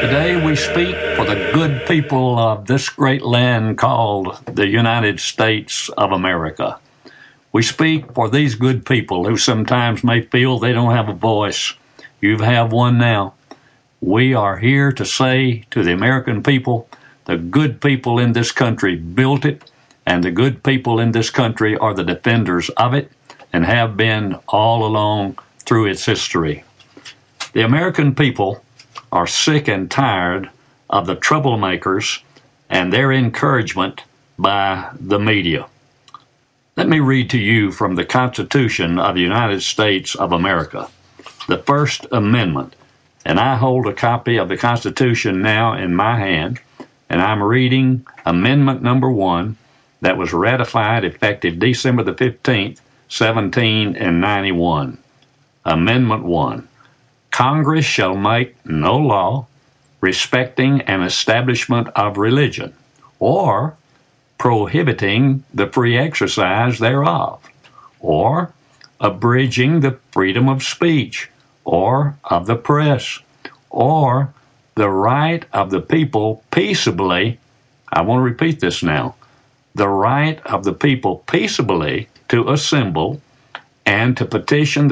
Today we speak for the good people of this great land called the United States of America. We speak for these good people who sometimes may feel they don't have a voice. You have one now. We are here to say to the American people, the good people in this country built it, and the good people in this country are the defenders of it and have been all along through its history. The American people are sick and tired of the troublemakers and their encouragement by the media. Let me read to you from the Constitution of the United States of America, the First Amendment. And I hold a copy of the Constitution now in my hand, and I'm reading Amendment number 1 that was ratified effective December the 15th, 1791. Amendment 1. Congress shall make no law respecting an establishment of religion, or prohibiting the free exercise thereof, or abridging the freedom of speech, or of the press, or the right of the people peaceably, I want to repeat this now, the right of the people peaceably to assemble and to petition